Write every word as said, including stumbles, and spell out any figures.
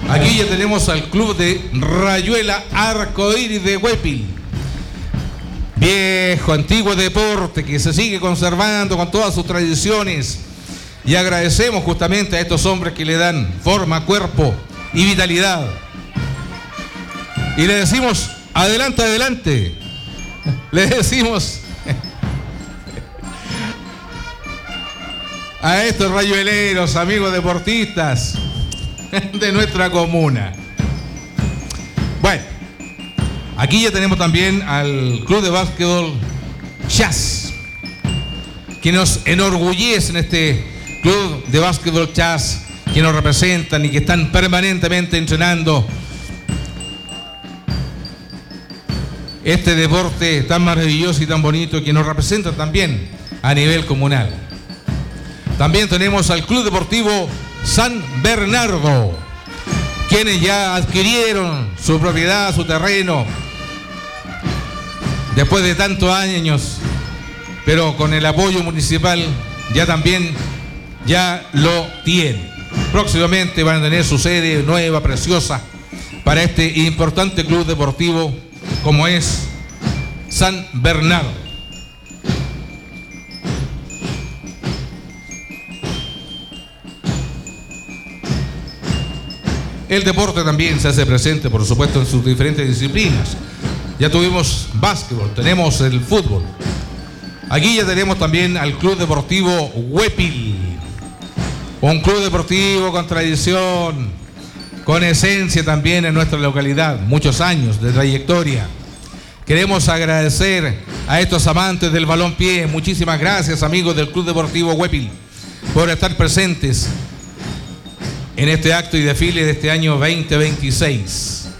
Aquí ya tenemos al club de Rayuela Arcoíris de Huépil. Viejo, antiguo deporte que se sigue conservando con todas sus tradiciones. Y agradecemos justamente a estos hombres que le dan forma, cuerpo y vitalidad. Y le decimos, adelante, adelante. Le decimos a estos rayueleros, amigos deportistas de nuestra comuna. Bueno, aquí ya tenemos también al Club de Básquetbol Chas, que nos enorgullece en este Club de Básquetbol Chas, que nos representan y que están permanentemente entrenando este deporte tan maravilloso y tan bonito que nos representa también a nivel comunal. También tenemos al Club Deportivo San Bernardo, quienes ya adquirieron su propiedad, su terreno, después de tantos años, pero con el apoyo municipal ya también ya lo tienen. Próximamente van a tener su sede nueva, preciosa, para este importante club deportivo como es San Bernardo. El deporte también se hace presente, por supuesto, en sus diferentes disciplinas. Ya tuvimos básquetbol, tenemos el fútbol. Aquí ya tenemos también al Club Deportivo Huépil. Un club deportivo con tradición, con esencia también en nuestra localidad. Muchos años de trayectoria. Queremos agradecer a estos amantes del balompié. Muchísimas gracias, amigos del Club Deportivo Huépil, por estar presentes en este acto y desfile de este año veinte veintiséis.